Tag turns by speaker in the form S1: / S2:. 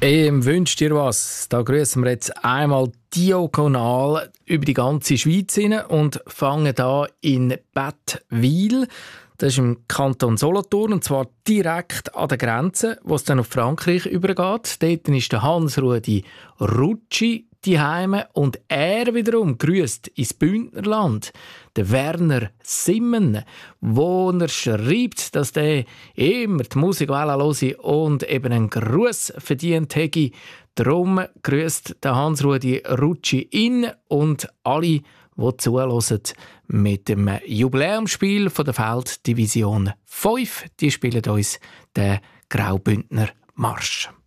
S1: Wünscht dir was? Da grüßen wir jetzt einmal diagonal über die ganze Schweiz hin und fangen da in Bettwil. Das ist im Kanton Solothurn, und zwar direkt an der Grenze, wo es dann auf Frankreich übergeht. Dort ist der Hans-Rudi Rutschi daheim und er wiederum grüßt ins Bündnerland. Der Werner Simmen, wo er schreibt, dass der immer die Musik hören und eben einen Gruß verdient hätte. Darum grüßt der Hans-Rudi Rutschi ihn und alle, die zuhören, mit dem Jubiläumsspiel von der Felddivision 5. Die spielen uns den Graubündner Marsch.